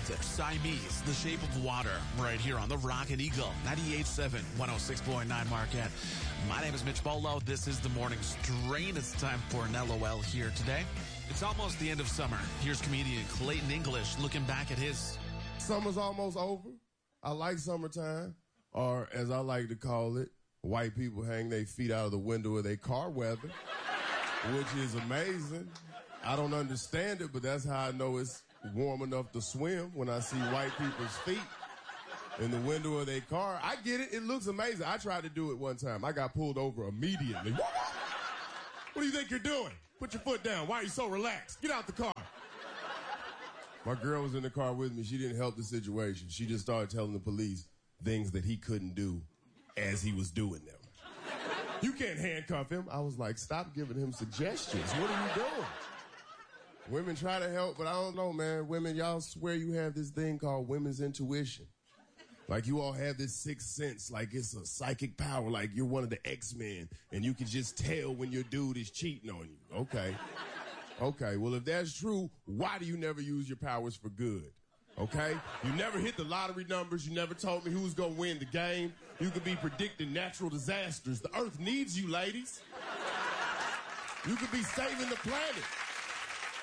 Siamese, The Shape of Water, right here on the Rocket Eagle, 98.7, 106.9 Marquette. My name is Mitch Bolo. This is the morning strain. It's time for an LOL here today. It's almost the end of summer. Here's comedian Clayton English looking back at his... Summer's almost over. I like summertime, or as I like to call it, white people hang their feet out of the window of their car weather, which is amazing. I don't understand it, but that's how I know it's warm enough to swim, when I see white people's feet in the window of their car. I get it. It looks amazing. I tried to do it one time. I got pulled over immediately. What do you think you're doing? Put your foot down. Why are you so relaxed? Get out the car. My girl was in the car with me. She didn't help the situation. She just started telling the police things that he couldn't do as he was doing them. You can't handcuff him. I was like, stop giving him suggestions. What are you doing? Women try to help, but I don't know, man. Women, y'all swear you have this thing called women's intuition. Like you all have this sixth sense, like it's a psychic power, like you're one of the X-Men, and you can just tell when your dude is cheating on you. Okay, well, if that's true, why do you never use your powers for good? Okay? You never hit the lottery numbers. You never told me who's going to win the game. You could be predicting natural disasters. The earth needs you, ladies. You could be saving the planet.